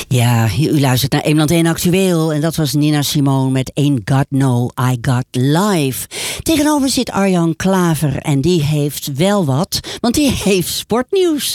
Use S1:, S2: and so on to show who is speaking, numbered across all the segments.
S1: Ja, u luistert naar Eemland 1 Actueel en dat was Nina Simone met Ain't Got No, I Got Life. Tegenover zit Arjan Klaver en die heeft wel wat, want die heeft sportnieuws.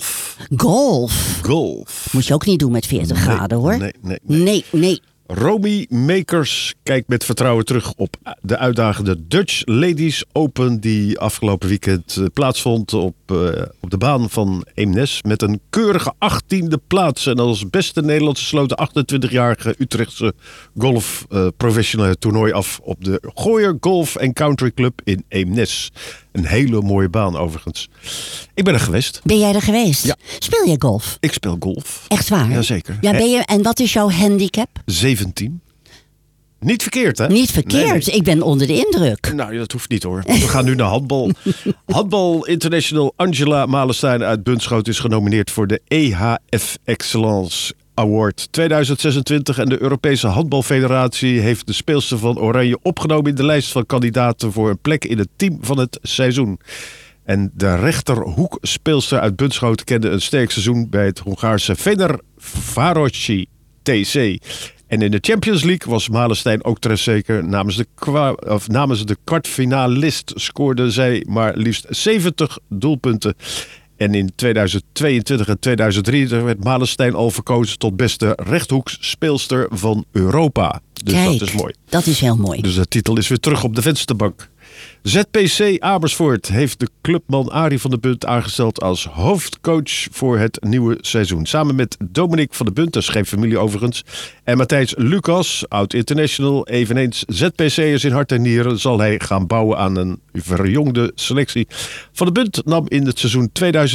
S2: Golf.
S1: Moet je ook niet doen met 40 graden hoor. Nee.
S2: Romy Makers kijkt met vertrouwen terug op de uitdagende Dutch Ladies Open die afgelopen weekend plaatsvond op de baan van Eemnes met een keurige 18e plaats. En als beste Nederlandse sloot de 28-jarige Utrechtse golf professionele toernooi af op de Gooier Golf Country Club in Eemnes. Een hele mooie baan overigens. Ik ben er geweest.
S1: Ben jij er geweest?
S2: Ja.
S1: Speel jij golf?
S2: Ik speel golf.
S1: Echt waar?
S2: Jazeker.
S1: Ja, en wat is jouw handicap?
S2: 17. Niet verkeerd, hè?
S1: Niet verkeerd.
S2: Nee.
S1: Ik ben onder de indruk.
S2: Nou, dat hoeft niet hoor. We gaan nu naar handbal. Handbal International Angela Malenstein uit Bunschoten is genomineerd voor de EHF Excellence Award 2026. En de Europese Handbalfederatie heeft de speelster van Oranje opgenomen in de lijst van kandidaten voor een plek in het team van het seizoen. En de rechterhoekspeelster uit Bunschoten kende een sterk seizoen bij het Hongaarse Fenerbahce TC. En in de Champions League was Malenstein ook trefzeker. Namens de kwartfinalist scoorde zij maar liefst 70 doelpunten. En in 2022 en 2023 werd Malenstein al verkozen tot beste rechthoeksspeelster van Europa. Dus
S1: kijk,
S2: dat is mooi.
S1: Dat is heel mooi.
S2: Dus de titel is weer terug op de vensterbank. ZPC Amersfoort heeft de clubman Arie van der Bunt aangesteld als hoofdcoach voor het nieuwe seizoen. Samen met Dominique van der Bunt, dat is geen familie overigens, en Matthijs Lucas, oud-international, eveneens ZPC'ers in hart en nieren, zal hij gaan bouwen aan een verjongde selectie. Van der Bunt nam in het seizoen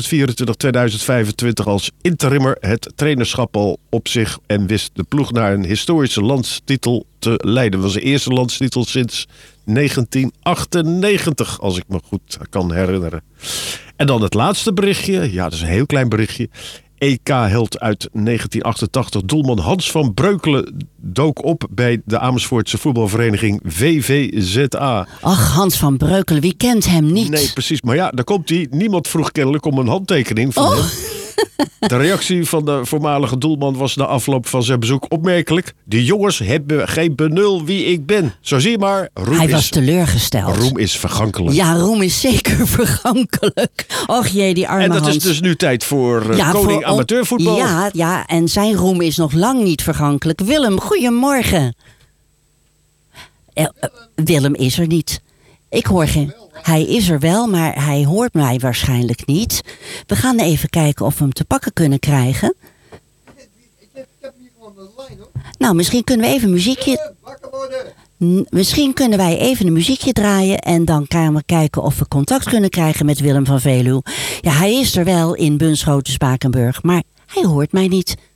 S2: 2024-2025 als interimmer het trainerschap al op zich en wist de ploeg naar een historische landstitel te leiden. Dat was de eerste landstitel sinds 1998, als ik me goed kan herinneren. En dan het laatste berichtje. Ja, dat is een heel klein berichtje. EK-held uit 1988. Doelman Hans van Breukelen dook op bij de Amersfoortse voetbalvereniging VVZA.
S1: Ach, Hans van Breukelen, wie kent hem niet?
S2: Nee, precies. Maar ja, daar komt hij. Niemand vroeg kennelijk om een handtekening van hem. De reactie van de voormalige doelman was na afloop van zijn bezoek opmerkelijk. De jongens hebben geen benul wie ik ben. Zo zie je maar.
S1: Hij was teleurgesteld.
S2: Roem is vergankelijk.
S1: Ja, roem is zeker vergankelijk. Och jee, die arme
S2: En dat
S1: Hans.
S2: is dus nu tijd voor koning amateurvoetbal.
S1: Ja, en zijn roem is nog lang niet vergankelijk. Willem, goedemorgen. Willem is er niet. Ik hoor geen... Hij is er wel, maar hij hoort mij waarschijnlijk niet. We gaan even kijken of we hem te pakken kunnen krijgen.
S3: Ik heb hier gewoon een lijn hoor.
S1: Nou, misschien kunnen we even een muziekje...
S3: Wakker worden!
S1: Misschien kunnen wij even een muziekje draaien en dan gaan we kijken of we contact kunnen krijgen met Willem van Veluwe. Ja, hij is er wel in Bunschoten, Spakenburg, maar hij hoort mij niet.